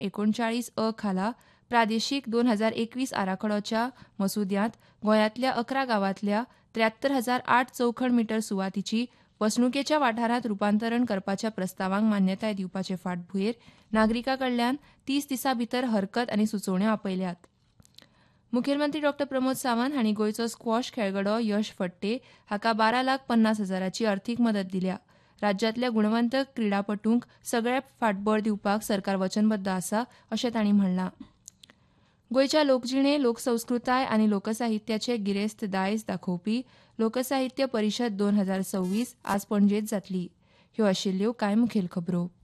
39 खाला प्रादेशीक 2021 आराखडोच्या मसुद्यांत गोंयांतल्या 11 गांवांतल्या 73,008 चौखण मीटर सुवातीची वसणुकेच्या वाठारांत रुपांतरण करपाच्या प्रस्तावांक मान्यताय दिवपाचे फाटभुंयेर नागरिकां कडल्यान 30 दिसां भितर हरकत आनी सुचोवण्यो आपयल्यात. मुखेलमंत्री डॉ प्रमोद सावंत हांणी गोंयचो स्क्वॉश खेळगडो यश फडते हाका 12,50,000ची अर्थीक मदत दिल्या. राज्यांतल्या गुणवंत क्रीडापटूंक सगळे फाटबळ दिवपाक सरकार वचनबद्ध आसा अशें तांणी म्हणलां. गोंयच्या लोकजिणे, लोकसंस्कृताय आनी लोकसाहित्याचे गिरेस्त दायज दाखोवपी लोकसाहित्य परिशद 2026 आज पणजेंत जातली. ह्यो आशिल्ल्यो कांय मुखेल खबरो.